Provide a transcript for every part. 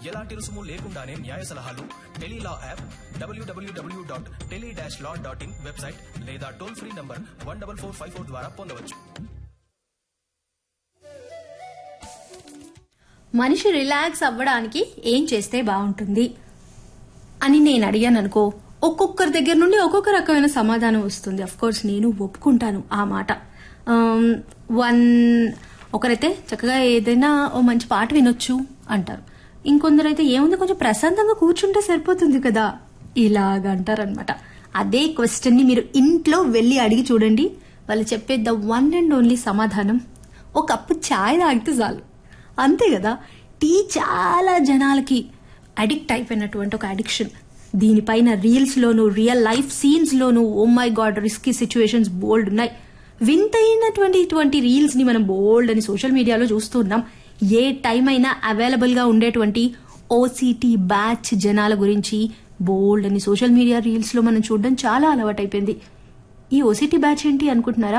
ఎలాంటి రుసుము లేకుండానే న్యాయ సలహాలు టెలీలా యాప్, www.tele-law.in వెబ్సైట్ లేదా టోల్ ఫ్రీ నంబర్ 14454 ద్వారా పొందవచ్చు. మనిషి రిలాక్స్ అవ్వడానికి ఏం చేస్తే బాగుంటుంది అని నేను అడిగాను అనుకో, ఒక్కొక్కరి దగ్గర నుండి ఒక్కొక్క రకమైన సమాధానం వస్తుంది. అఫ్ కోర్స్ నేను ఒప్పుకుంటాను ఆ మాట. ఒకరైతే చక్కగా ఏదైనా ఓ మంచి పాట వినొచ్చు అంటారు. ఇంకొందరైతే ఏముంది కొంచెం ప్రశాంతంగా కూర్చుంటే సరిపోతుంది కదా ఇలాగంటారనమాట. అదే క్వశ్చన్ ని మీరు ఇంట్లో వెళ్లి అడిగి చూడండి, వాళ్ళు చెప్పే ద వన్ అండ్ ఓన్లీ సమాధానం ఒక కప్పు ఛాయ్ తాగితే చాలు. అంతే కదా. టీ చాలా జనాలకి అడిక్ట్ అయిపోయినటువంటి ఒక అడిక్షన్. దీనిపైన reels loan, real life scenes loan oh my God risky situations బోల్డ్ ఉన్నాయి. వింతైనటువంటి రీల్స్ ని మనం బోల్డ్ అని సోషల్ మీడియాలో చూస్తున్నాం. ఏ టైం అయినా అవైలబుల్ గా ఉండేటువంటి ఓసీటీ బ్యాచ్ జనాల గురించి బోల్డ్ అని సోషల్ మీడియా రీల్స్ లో మనం చూడడం చాలా అలవాటైపోయింది. ఈ ఓసీటీ బ్యాచ్ ఏంటి అనుకుంటున్నారా?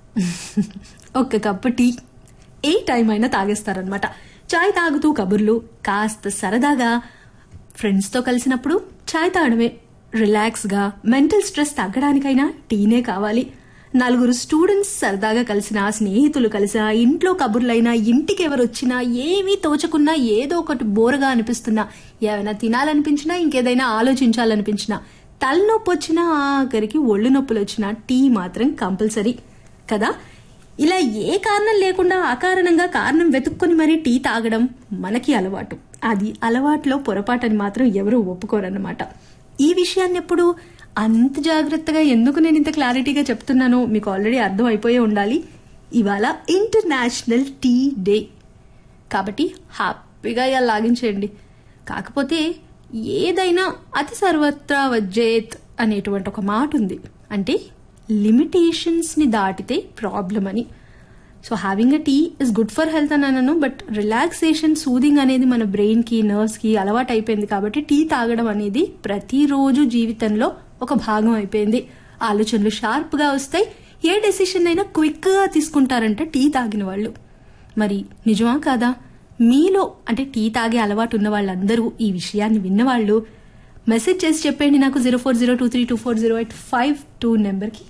ఒక్క కప్పు టీ ఏ టైం అయినా తాగేస్తారనమాట. చాయ్ తాగుతూ కబుర్లు, కాస్త సరదాగా ఫ్రెండ్స్ తో కలిసినప్పుడు చాయ్ తాగడమే. రిలాక్స్ గా మెంటల్ స్ట్రెస్ తగ్గడానికైనా టీనే కావాలి. నలుగురు స్టూడెంట్స్ సరదాగా కలిసినా, స్నేహితులు కలిసినా, ఇంట్లో కబుర్లైనా, ఇంటికి ఎవరు వచ్చినా, ఏమీ తోచకున్నా, ఏదో ఒకటి బోరగా అనిపిస్తున్నా, ఏమైనా తినాలనిపించినా, ఇంకేదైనా ఆలోచించాలనిపించినా, తలనొప్పి వచ్చినా, ఆఖరికి ఒళ్ళు నొప్పులు వచ్చినా టీ మాత్రం కంపల్సరీ కదా. ఇలా ఏ కారణం లేకుండా అకారణంగా కారణం వెతుక్కుని మరీ టీ తాగడం మనకి అలవాటు. అది అలవాటులో పొరపాటని మాత్రం ఎవరూ ఒప్పుకోరన్నమాట. ఈ విషయాన్ని ఎప్పుడు అంత జాగ్రత్తగా ఎందుకు నేను ఇంత క్లారిటీగా చెప్తున్నానో మీకు ఆల్రెడీ అర్థం అయిపోయే ఉండాలి. ఇవాళ ఇంటర్నేషనల్ టీ డే కాబట్టి హ్యాపీగా ఇలా లాగించేయండి. కాకపోతే ఏదైనా అతి సర్వత్రా వజ్జేత్ అనేటువంటి ఒక మాట ఉంది. అంటే లిమిటేషన్స్ ని దాటితే ప్రాబ్లం అని. So having a tea is good for health అని అన్నాను, బట్ రిలాక్సేషన్, సూదింగ్ అనేది మన బ్రెయిన్ కి, నర్వ్స్ కి అలవాటు అయిపోయింది. కాబట్టి టీ తాగడం అనేది ప్రతిరోజు జీవితంలో ఒక భాగం అయిపోయింది. ఆలోచనలు షార్ప్ గా వస్తాయి. ఏ డెసిషన్ అయినా క్విక్ గా తీసుకుంటారంట టీ తాగిన వాళ్ళు. మరి నిజమా కాదా? మీలో అంటే టీ తాగే అలవాటు ఉన్న వాళ్ళందరూ, ఈ విషయాన్ని విన్నవాళ్ళు మెసేజ్ చేసి చెప్పండి నాకు 0402324085 నెంబర్కి.